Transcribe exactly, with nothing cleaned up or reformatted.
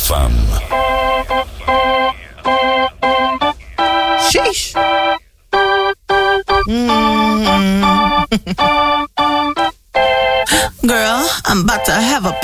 F M. Sheesh. Mm. Girl, I'm about to have a